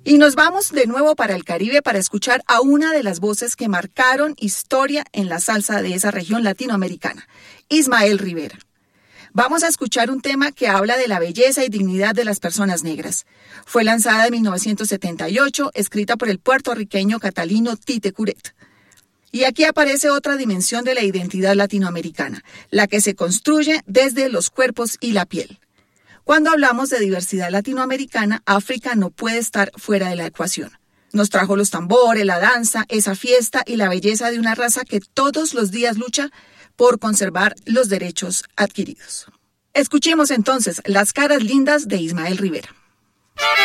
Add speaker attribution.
Speaker 1: Y nos vamos de nuevo para el Caribe para escuchar a una de las voces que marcaron historia en la salsa de esa región latinoamericana, Ismael Rivera. Vamos a escuchar un tema que habla de la belleza y dignidad de las personas negras. Fue lanzada en 1978, escrita por el puertorriqueño Catalino Tite Curet. Y aquí aparece otra dimensión de la identidad latinoamericana, la que se construye desde los cuerpos y la piel. Cuando hablamos de diversidad latinoamericana, África no puede estar fuera de la ecuación. Nos trajo los tambores, la danza, esa fiesta y la belleza de una raza que todos los días lucha por conservar los derechos adquiridos. Escuchemos entonces Las caras lindas de Ismael Rivera.